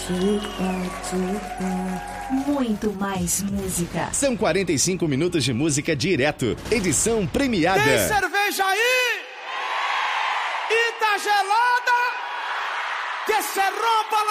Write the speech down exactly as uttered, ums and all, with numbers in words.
Muito mais música. São quarenta e cinco minutos de música direto. Edição premiada. Tem cerveja aí? E tá gelada? Que se rompa